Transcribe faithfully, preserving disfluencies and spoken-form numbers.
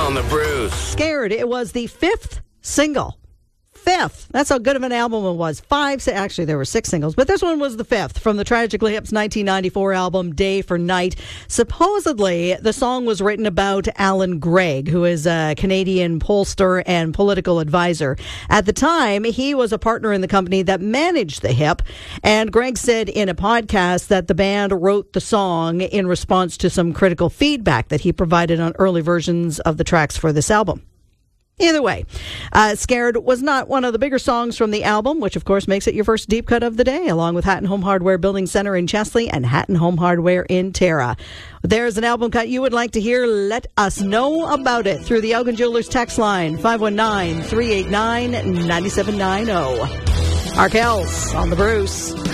on the Bruce. Scared. It was the fifth single. Fifth. That's how good of an album it was. Five. Actually, there were six singles, but this one was the fifth from the Tragically Hip's nineteen ninety-four album, Day for Night. Supposedly, the song was written about Alan Gregg, who is a Canadian pollster and political advisor. At the time, he was a partner in the company that managed the Hip, and Gregg said in a podcast that the band wrote the song in response to some critical feedback that he provided on early versions of the tracks for this album. Either way, uh, Scared was not one of the bigger songs from the album, which of course makes it your first deep cut of the day, along with Hatton Home Hardware Building Center in Chesley and Hatton Home Hardware in Tara. There's an album cut you would like to hear. Let us know about it through the Elgin Jewelers text line, five one nine, three eight nine, nine seven nine zero. Arkells on the Bruce.